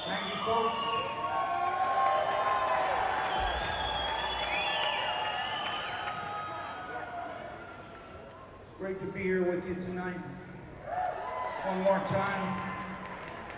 Thank you, folks. It's great to be here with you tonight. One more time.